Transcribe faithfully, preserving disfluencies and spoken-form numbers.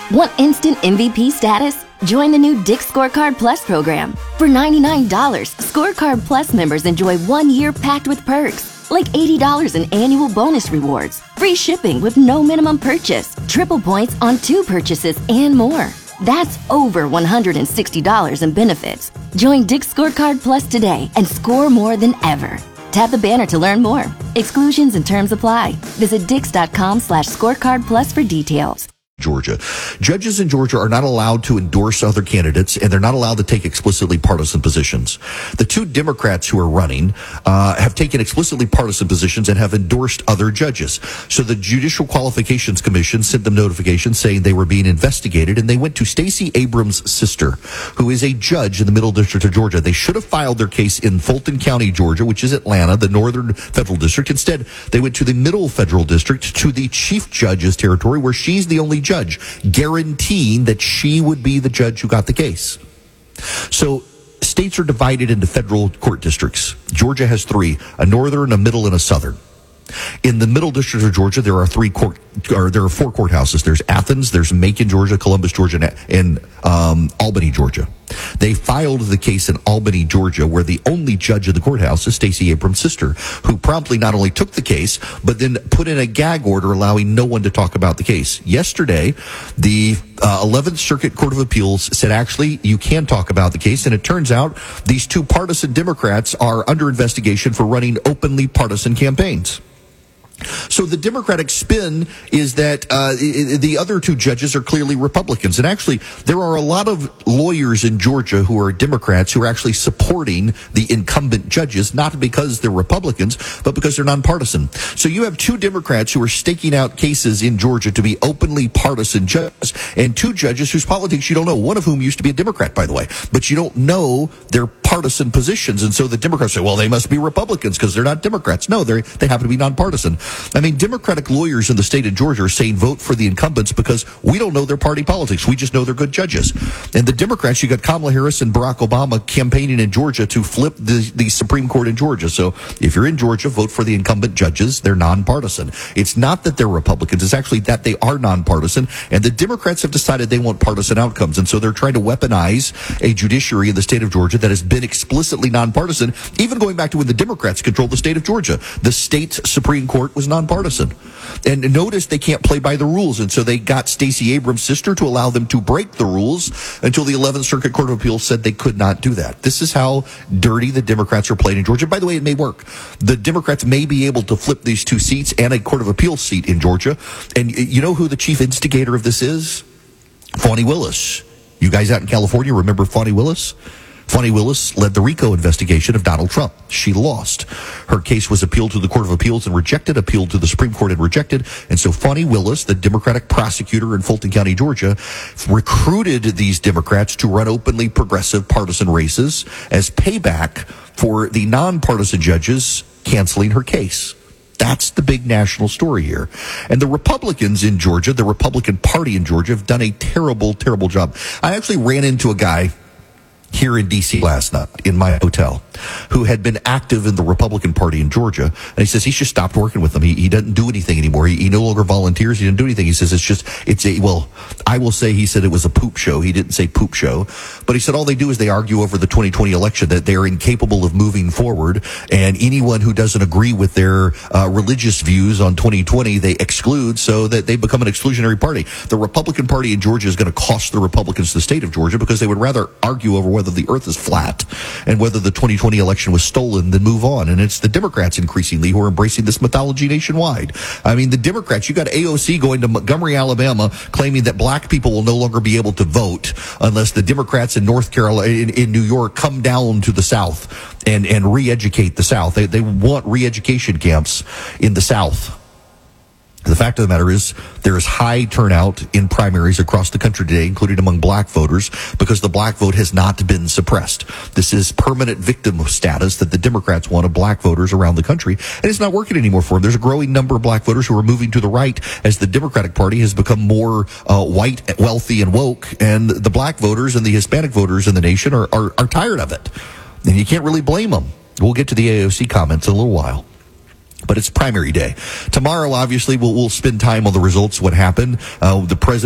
Want instant M V P status? Join the new Dick's Scorecard Plus program. For ninety-nine dollars, Scorecard Plus members enjoy one year packed with perks, like eighty dollars in annual bonus rewards, free shipping with no minimum purchase, triple points on two purchases, and more. That's over one hundred sixty dollars in benefits. Join Dick's Scorecard Plus today and score more than ever. Tap the banner to learn more. Exclusions and terms apply. Visit dix.com slash scorecard plus for details. Georgia. Judges in Georgia are not allowed to endorse other candidates, and they're not allowed to take explicitly partisan positions. The two Democrats who are running uh, have taken explicitly partisan positions and have endorsed other judges. So the Judicial Qualifications Commission sent them notifications saying they were being investigated, and they went to Stacey Abrams' sister, who is a judge in the Middle District of Georgia. They should have filed their case in Fulton County, Georgia, which is Atlanta, the Northern Federal District. Instead, they went to the Middle Federal District, to the Chief Judge's territory, where she's the only judge, guaranteeing that she would be the judge who got the case. So states are divided into federal court districts. Georgia has three: a northern, a middle, and a southern. In the Middle District of Georgia, there are three court, or there are four courthouses. There's Athens, there's Macon, Georgia, Columbus, Georgia, and um, Albany, Georgia. They filed the case in Albany, Georgia, where the only judge of the courthouse is Stacey Abrams' sister, who promptly not only took the case, but then put in a gag order allowing no one to talk about the case. Yesterday, the uh, eleventh Circuit Court of Appeals said, actually, you can talk about the case, and it turns out these two partisan Democrats are under investigation for running openly partisan campaigns. So the Democratic spin is that uh, the other two judges are clearly Republicans. And actually, there are a lot of lawyers in Georgia who are Democrats who are actually supporting the incumbent judges, not because they're Republicans, but because they're nonpartisan. So you have two Democrats who are staking out cases in Georgia to be openly partisan judges, and two judges whose politics you don't know, one of whom used to be a Democrat, by the way, but you don't know their partisan positions. And so the Democrats say, well, they must be Republicans because they're not Democrats. No, they they happen to be nonpartisan. I mean, Democratic lawyers in the state of Georgia are saying vote for the incumbents because we don't know their party politics. We just know they're good judges. And the Democrats, you got Kamala Harris and Barack Obama campaigning in Georgia to flip the, the Supreme Court in Georgia. So if you're in Georgia, vote for the incumbent judges. They're nonpartisan. It's not that they're Republicans. It's actually that they are nonpartisan. And the Democrats have decided they want partisan outcomes. And so they're trying to weaponize a judiciary in the state of Georgia that has been explicitly nonpartisan, even going back to when the Democrats controlled the state of Georgia. The state Supreme Court was nonpartisan. And notice they can't play by the rules. And so they got Stacey Abrams' sister to allow them to break the rules until the eleventh Circuit Court of Appeals said they could not do that. This is how dirty the Democrats are playing in Georgia. By the way, it may work. The Democrats may be able to flip these two seats and a Court of Appeals seat in Georgia. And you know who the chief instigator of this is? Fani Willis. You guys out in California remember Fani Willis? Fani Willis led the RICO investigation of Donald Trump. She lost. Her case was appealed to the Court of Appeals and rejected, appealed to the Supreme Court and rejected. And so Fani Willis, the Democratic prosecutor in Fulton County, Georgia, recruited these Democrats to run openly progressive partisan races as payback for the nonpartisan judges canceling her case. That's the big national story here. And the Republicans in Georgia, the Republican Party in Georgia, have done a terrible, terrible job. I actually ran into a guy here in D C last night in my hotel who had been active in the Republican Party in Georgia. And he says he's just stopped working with them. He, he doesn't do anything anymore. He, he no longer volunteers. He didn't do anything. He says it's just, it's a, well, I will say he said it was a poop show. He didn't say poop show, but he said all they do is they argue over the twenty twenty election, that they're incapable of moving forward. And anyone who doesn't agree with their uh, religious views on twenty twenty, they exclude, so that they become an exclusionary party. The Republican Party in Georgia is going to cost the Republicans the state of Georgia because they would rather argue over whether the earth is flat and whether the twenty twenty election was stolen than move on. And it's the Democrats increasingly who are embracing this mythology nationwide. I mean, the Democrats, you got A O C going to Montgomery, Alabama, claiming that black people will no longer be able to vote unless the Democrats in North Carolina, in, in New York, come down to the South and, and re-educate the South. They, they want re-education camps in the South. The fact of the matter is there is high turnout in primaries across the country today, including among black voters, because the black vote has not been suppressed. This is permanent victim status that the Democrats want of black voters around the country, and it's not working anymore for them. There's a growing number of black voters who are moving to the right as the Democratic Party has become more uh, white, wealthy, and woke, and the black voters and the Hispanic voters in the nation are, are, are tired of it. And you can't really blame them. We'll get to the A O C comments in a little while. But it's primary day. Tomorrow, obviously, we'll, we'll spend time on the results, what happened. Uh, the president